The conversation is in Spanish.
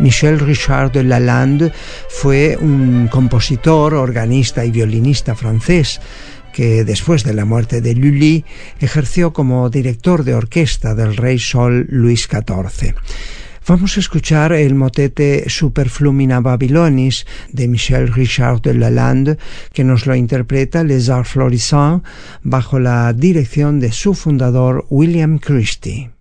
Michel Richard de Lalande fue un compositor, organista y violinista francés que después de la muerte de Lully ejerció como director de orquesta del rey Sol Luis XIV. Vamos a escuchar el motete Superflumina Babylonis de Michel Richard de Lalande, que nos lo interpreta Les Arts Florissants bajo la dirección de su fundador William Christie.